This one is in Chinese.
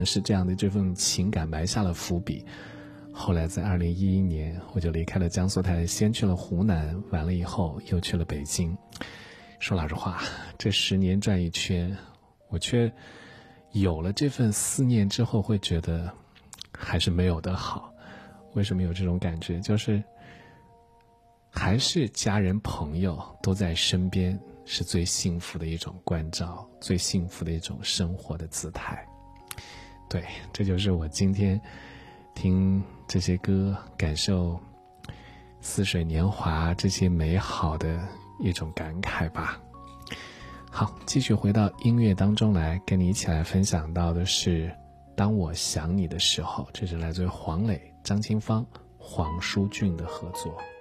是这样的这份情感埋下了伏笔。后来在2011年，我就离开了江苏台，先去了湖南，完了以后又去了北京。说老实话，这10年转一圈，我却有了这份思念之后，会觉得还是没有的好。为什么有这种感觉？就是还是家人朋友都在身边，是最幸福的一种关照，最幸福的一种生活的姿态。对，这就是我今天听这些歌，感受似水年华这些美好的一种感慨吧。好，继续回到音乐当中来，跟你一起来分享到的是当我想你的时候，这是来自于黄磊、张清芳、黄舒骏的合作。